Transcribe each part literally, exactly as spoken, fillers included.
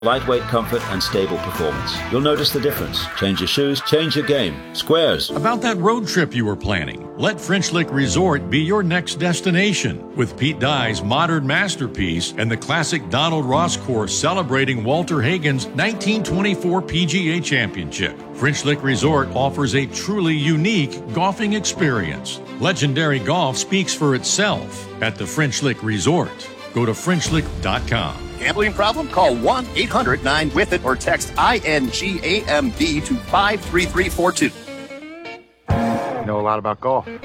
Lightweight comfort and stable performance. You'll notice the difference. Change your shoes, change your game. Squares. About that road trip you were planning, let French Lick Resort be your next destination. With Pete Dye's modern masterpiece and the classic Donald Ross course celebrating Walter Hagen's nineteen twenty-four P G A Championship. French Lick Resort offers a truly unique golfing experience. Legendary golf speaks for itself at the French Lick Resort. Go to French Lick dot com. Gambling problem? Call one eight hundred nine with it or text I N G A M B to five three three four two. Know a lot about golf. Well,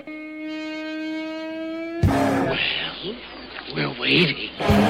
we're waiting.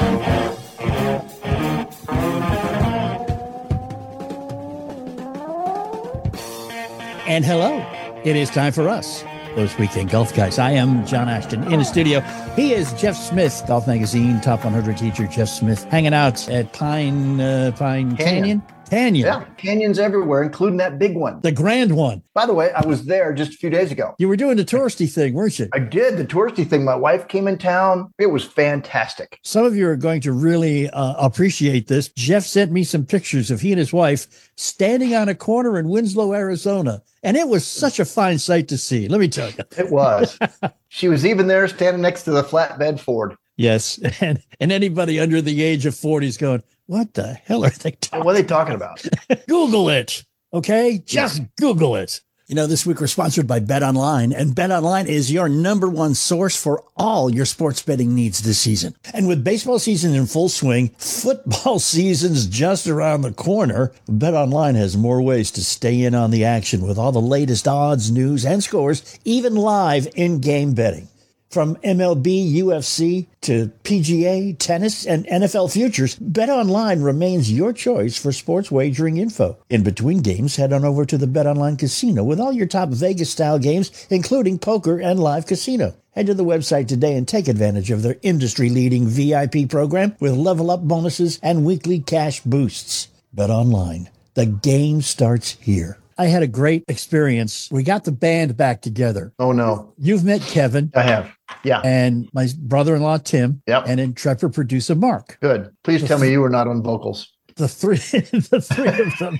And hello, it is time for us, those Weekend Golf Guys. I am John Ashton in the studio. He is Jeff Smith, Golf Magazine top one hundred teacher Jeff Smith, hanging out at Pine uh, Pine Canyon. Canyon. Canyon. Yeah, canyons everywhere, including that big one. The grand one. By the way, I was there just a few days ago. You were doing the touristy thing, weren't you? I did, the touristy thing. My wife came in town. It was fantastic. Some of you are going to really uh, appreciate this. Jeff sent me some pictures of he and his wife standing on a corner in Winslow, Arizona. And it was such a fine sight to see. Let me tell you. It was. She was even there standing next to the flatbed Ford. Yes. And, and anybody under the age of forty is going, what the hell are they talking What are they talking about? Google it. Okay. Just yeah. Google it. You know, this week we're sponsored by BetOnline, and BetOnline is your number one source for all your sports betting needs this season. And with baseball season in full swing, football season's just around the corner, BetOnline has more ways to stay in on the action with all the latest odds, news, and scores, even live in-game betting. From M L B, U F C to P G A, tennis, and N F L futures, BetOnline remains your choice for sports wagering info. In between games, head on over to the BetOnline Casino with all your top Vegas-style games, including poker and live casino. Head to the website today and take advantage of their industry-leading V I P program with level-up bonuses and weekly cash boosts. BetOnline. The game starts here. I had a great experience. We got the band back together. Oh, no. You've met Kevin. I have. Yeah. And my brother-in-law, Tim. Yep. And intrepid producer, Mark. Good. Please the tell th- me you were not on vocals. The three, the three of them,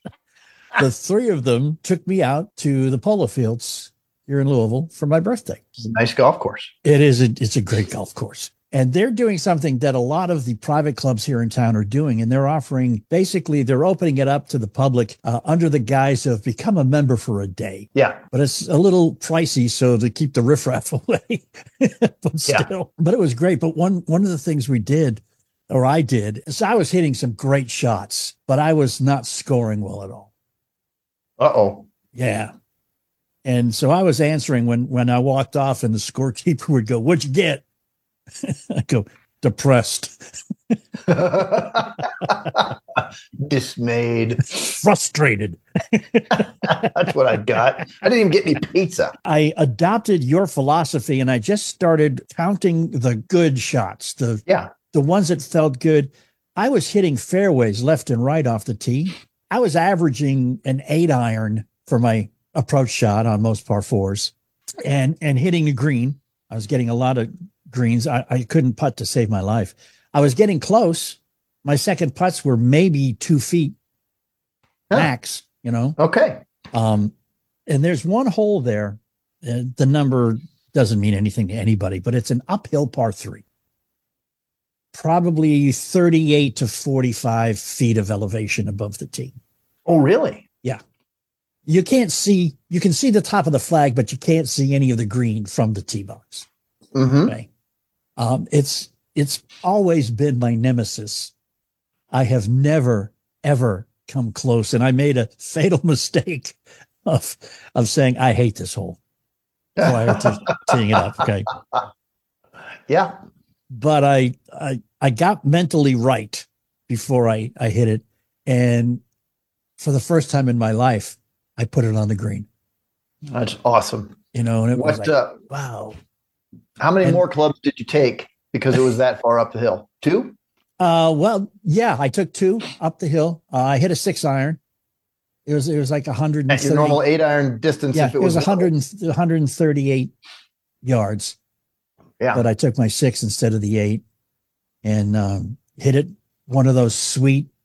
the three of them took me out to the polo fields here in Louisville for my birthday. It's a nice golf course. It is. A, it's a great golf course. And they're doing something that a lot of the private clubs here in town are doing. And they're offering, basically, they're opening it up to the public uh, under the guise of become a member for a day. Yeah. But it's a little pricey, so to keep the riffraff away. But still, yeah. But it was great. But one, one of the things we did, or I did, is I was hitting some great shots, but I was not scoring well at all. Uh-oh. Yeah. And so I was answering when, when I walked off and the scorekeeper would go, "What'd you get?" I go, "Depressed." Dismayed. Frustrated. That's what I got. I didn't even get any pizza. I adopted your philosophy and I just started counting the good shots, the, yeah. the ones that felt good. I was hitting fairways left and right off the tee. I was averaging an eight iron for my approach shot on most par fours and, and hitting the green. I was getting a lot of greens. I, I couldn't putt to save my life. I was getting close. My second putts were maybe two feet huh. max, you know? Okay. Um, and there's one hole there. Uh, the number doesn't mean anything to anybody, but it's an uphill par three. Probably thirty-eight to forty-five feet of elevation above the tee. Oh, really? Yeah. You can't see, you can see the top of the flag, but you can't see any of the green from the tee box. Mm-hmm. Okay. Um, it's, it's always been my nemesis. I have never, ever come close. And I made a fatal mistake of, of saying, I hate this hole prior to teeing it up. Okay. Yeah. But I, I, I got mentally right before I, I hit it. And for the first time in my life, I put it on the green. That's awesome. You know, and it what, was like, uh, wow. How many and, more clubs did you take because it was that far up the hill? Two? Uh, well, yeah, I took two up the hill. Uh, I hit a six iron. It was, it was like a hundred. At your normal eight iron distance. Yeah, if it, it was, was one hundred, one hundred thirty-eight yards. Yeah. But I took my six instead of the eight and um, hit it one of those sweet